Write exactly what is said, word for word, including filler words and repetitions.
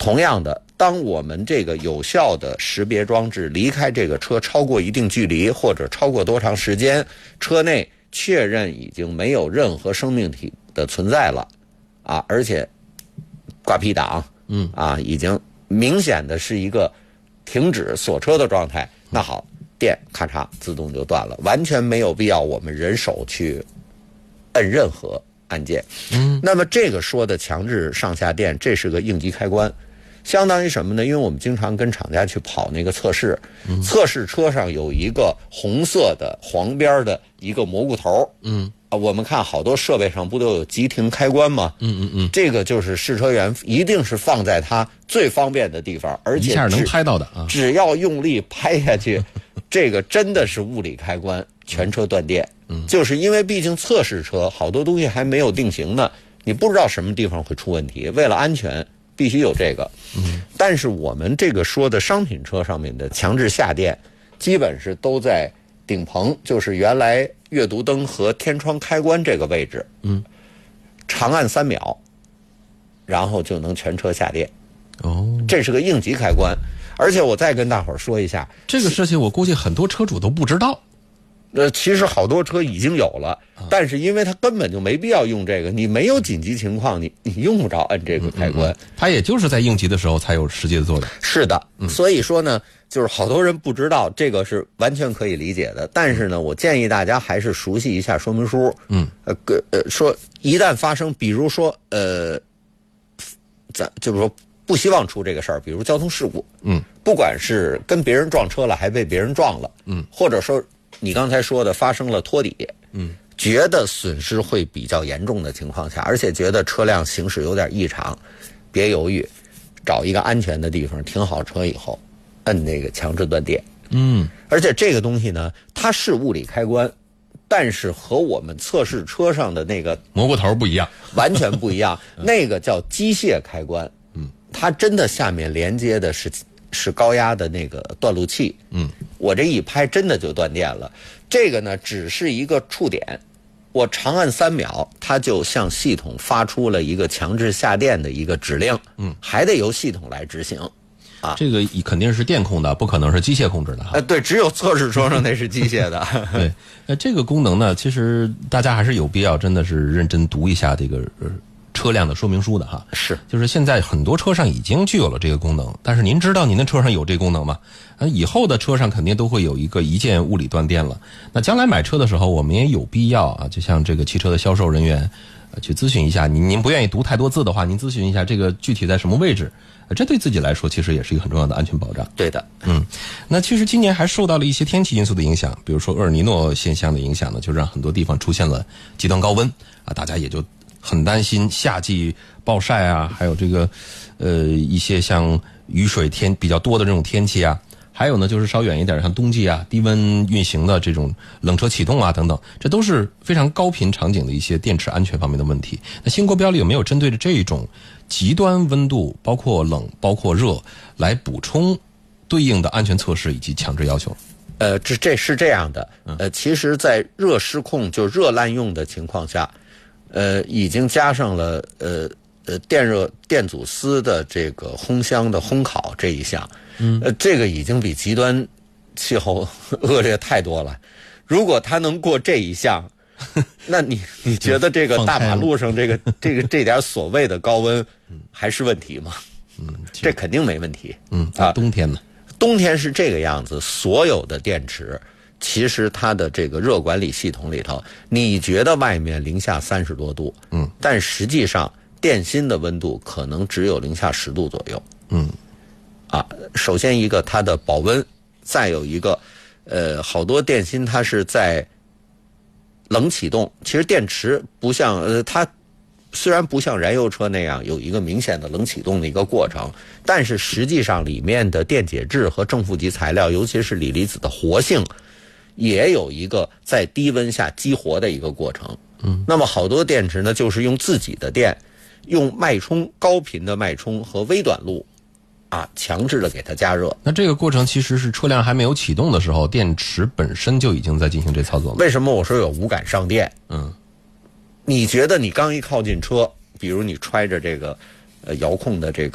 同样的，当我们这个有效的识别装置离开这个车超过一定距离，或者超过多长时间，车内确认已经没有任何生命体的存在了，啊，而且挂 P 档，嗯，啊，已经明显的是一个停止锁车的状态，那好，电咔嚓自动就断了，完全没有必要我们人手去摁任何按键。嗯，那么这个说的强制上下电，这是个应急开关。相当于什么呢？因为我们经常跟厂家去跑那个测试，嗯、测试车上有一个红色的黄边的一个蘑菇头，嗯，啊，我们看好多设备上不都有急停开关吗？嗯嗯嗯，这个就是试车员一定是放在它最方便的地方，而且一下能拍到的啊， 只要用力拍下去，这个真的是物理开关，全车断电。嗯，就是因为毕竟测试车好多东西还没有定型呢，你不知道什么地方会出问题，为了安全。必须有这个，嗯，但是我们这个说的商品车上面的强制下电，基本是都在顶棚，就是原来阅读灯和天窗开关这个位置，嗯，长按三秒，然后就能全车下电。哦，这是个应急开关，而且我再跟大伙儿说一下， 这个事情我估计很多车主都不知道。 呃，其实好多车已经有了，但是因为它根本就没必要用这个，你没有紧急情况，你你用不着按这个开关，嗯嗯、 它也就是在应急的时候才有实际的作用。 是的，嗯、所以说呢，就是好多人不知道这个是完全可以理解的，但是呢，我建议大家还是熟悉一下说明书。嗯，呃，呃，说一旦发生，比如说呃，咱就是说不希望出这个事儿，比如交通事故，嗯，不管是跟别人撞车了，还被别人撞了，嗯，或者说。你刚才说的发生了托底，嗯，觉得损失会比较严重的情况下，而且觉得车辆行驶有点异常，别犹豫，找一个安全的地方停好车以后，摁那个强制断电。嗯，而且这个东西呢，它是物理开关，但是和我们测试车上的那个蘑菇头不一样， 完全不一样。那个叫机械开关，嗯，它真的下面连接的是。是高压的那个断路器，嗯，我这一拍真的就断电了。这个呢，只是一个触点，我长按三秒，它就向系统发出了一个强制下电的一个指令，嗯，还得由系统来执行。啊， 这个肯定是电控的，不可能是机械控制的哈。 呃，对，只有测试车上那是机械的。 对，那这个功能呢，其实大家还是有必要真的是认真读一下这个。呃车辆的说明书的哈， 是， 就是现在很多车上已经具有了这个功能，但是您知道您的车上有这功能吗？啊，以后的车上肯定都会有一个一键物理断电了。那将来买车的时候，我们也有必要啊，就像这个汽车的销售人员，呃，去咨询一下。您您不愿意读太多字的话，您咨询一下这个具体在什么位置，呃，这对自己来说其实也是一个很重要的安全保障。 对的， 嗯，那其实今年还受到了一些天气因素的影响，比如说厄尔尼诺现象的影响呢，就让很多地方出现了极端高温啊，大家也就。很担心夏季暴晒啊，还有这个，呃，一些像雨水天比较多的这种天气啊，还有呢，就是稍远一点，像冬季啊，低温运行的这种冷车启动啊等等，这都是非常高频场景的一些电池安全方面的问题。那新国标里有没有针对着这种极端温度，包括冷、包括热，来补充对应的安全测试以及强制要求？ 呃，这这是这样的，呃，其实，在热失控就热滥用的情况下。呃，已经加上了呃呃电热电阻丝的这个烘箱的烘烤这一项，嗯，呃，这个已经比极端气候恶劣太多了。如果它能过这一项，那你你觉得这个大马路上这个这个这点所谓的高温还是问题吗？嗯，这肯定没问题。 嗯啊，冬天呢？ 冬天是这个样子，所有的电池。其实它的这个热管理系统里头，你觉得外面零下三十多度，嗯，但实际上电芯的温度可能只有零下十度左右，嗯，啊，首先一个它的保温，再有一个，呃，好多电芯它是在冷启动，其实电池不像呃它虽然不像燃油车那样有一个明显的冷启动的一个过程，但是实际上里面的电解质和正负极材料，尤其是锂离子的活性。也有一个在低温下激活的一个过程，嗯，那么好多电池呢，就是用自己的电，用脉冲高频的脉冲和微短路，啊，强制的给它加热。 那这个过程其实是车辆还没有启动的时候，电池本身就已经在进行这操作了。 为什么我说有无感上电？嗯，你觉得你刚一靠近车，比如你揣着这个呃遥控的这个。